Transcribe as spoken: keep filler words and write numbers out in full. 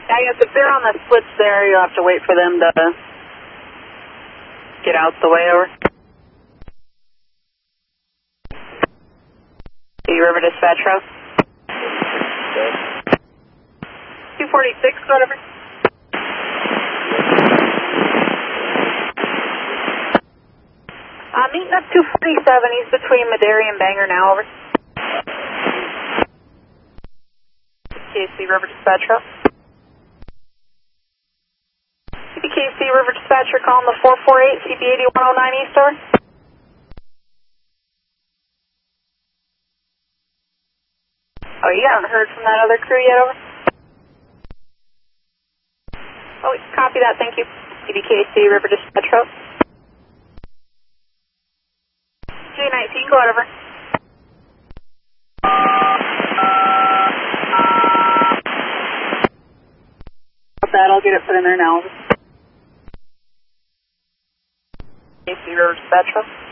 I guess if they're on the splits there, you'll have to wait for them to get out the way over. The River Dispatch Route. two forty-six, whatever. Uh, meeting up two forty-seven, he's between Madera and Bangor now, over. K C River Dispatch Route. C B K C River Dispatcher calling the four four eight, C B eighty-one oh nine East, over. Oh, you haven't heard from that other crew yet, over? Oh, copy that, thank you. C B K C River Dispatch Route. J nineteen, go ahead, over. That, I'll get it put in there now. K C River Dispatch Route.